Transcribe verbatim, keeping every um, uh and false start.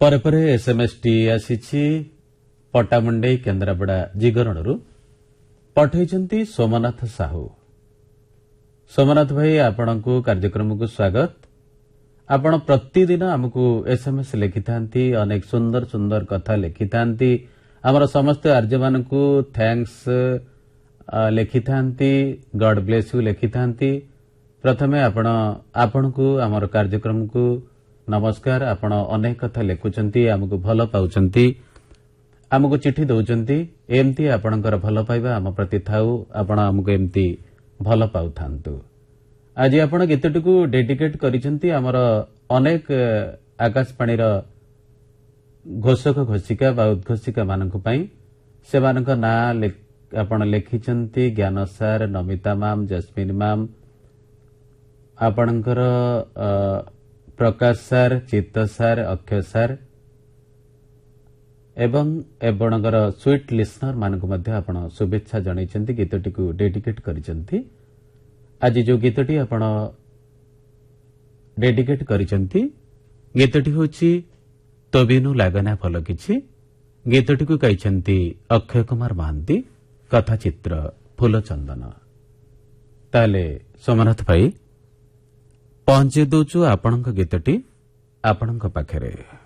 ପରେ ପରେ ଏସ୍ଏମ୍ଏସ୍ ଟି ଆସିଛି ପଟ୍ଟାମୁଣ୍ଡେଇ କେନ୍ଦ୍ରାପଡ଼ା ଜିଗରଣରୁ ପଠାଇଛନ୍ତି ସୋମନାଥ ସାହୁ। ସୋମନାଥ ଭାଇ ଆପଣଙ୍କୁ କାର୍ଯ୍ୟକ୍ରମକୁ ସ୍ୱାଗତ। ଆପଣ ପ୍ରତିଦିନ ଆମକୁ ଏସ୍ଏମ୍ଏସ୍ ଲେଖିଥାନ୍ତି, ଅନେକ ସୁନ୍ଦର ସୁନ୍ଦର କଥା ଲେଖିଥାନ୍ତି, ଆମର ସମସ୍ତ ଆର୍ଯ୍ୟମାନଙ୍କୁ ଥ୍ୟାଙ୍କ୍ସ ଲେଖିଥାନ୍ତି, ଗଡ୍ ବ୍ଲେସ୍ ୟୁ ଲେଖିଥାନ୍ତି। ପ୍ରଥମେ ଆପଣ ଆପଣଙ୍କୁ ଆମର କାର୍ଯ୍ୟକ୍ରମକୁ ନମସ୍କାର। ଆପଣ ଅନେକ କଥା ଲେଖୁଛନ୍ତି, ଆମକୁ ଭଲ ପାଉଛନ୍ତି, ଆମକୁ ଚିଠି ଦେଉଛନ୍ତି। ଏମିତି ଆପଣଙ୍କର ଭଲ ପାଇବା ଆମ ପ୍ରତି ଥାଉ, ଆପଣ ଆମକୁ ଏମିତି ଭଲ ପାଉଥାନ୍ତୁ। ଆଜି ଆପଣ ଗୀତଟିକୁ ଡେଡିକେଟ୍ କରିଛନ୍ତି ଆମର ଅନେକ ଆକାଶବାଣୀର ଘୋଷକ ଘୋଷିକା ବା ଉଦ୍ଘୋଷିକାମାନଙ୍କ ପାଇଁ। ସେମାନଙ୍କ ନାଁ ଆପଣ ଲେଖିଛନ୍ତି ଜ୍ଞାନ sir, Namita ma'am, jasmine ma'am, ଆପଣଙ୍କର ପ୍ରକାଶ ସାର୍, ଚିତ୍ତ ସାର୍, ଅକ୍ଷୟ ସାର୍ ଏବଂ ଆପଣଙ୍କର ସୁଇଟ୍ ଲିସନର ମାନଙ୍କୁ ମଧ୍ୟ ଆପଣ ଶୁଭେଚ୍ଛା ଜଣାଇଛନ୍ତି, ଗୀତଟିକୁ ଡେଡିକେଟ୍ କରିଛନ୍ତି। ଆଜି ଯେଉଁ ଗୀତଟି ଆପଣ ଡେଡିକେଟ୍ କରିଛନ୍ତି ଗୀତଟି ହେଉଛି ତୋ ବିନୁ ଲାଗନା ଭଲ କିଛି। ଗୀତଟିକୁ ଗାଇଛନ୍ତି ଅକ୍ଷୟ କୁମାର ମହାନ୍ତି, କଥାଚିତ୍ର ଫୁଲଚନ୍ଦନ। ତାହେଲେ ସୋମନାଥ ଭାଇ ପହଞ୍ଚାଇ ଦେଉଛୁ ଆପଣଙ୍କ ଗୀତଟି ଆପଣଙ୍କ ପାଖରେ।